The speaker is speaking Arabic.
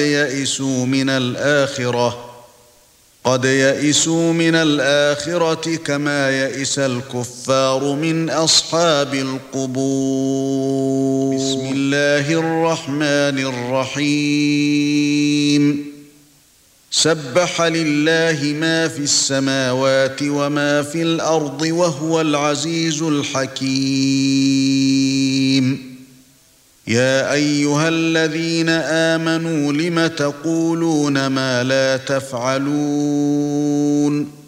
يئسوا من الآخرة كما يئس الكفار من أصحاب القبور. بسم الله الرحمن الرحيم. سبح لله ما في السماوات وما في الأرض وهو العزيز الحكيم. يا أيها الذين آمنوا لم تقولون ما لا تفعلون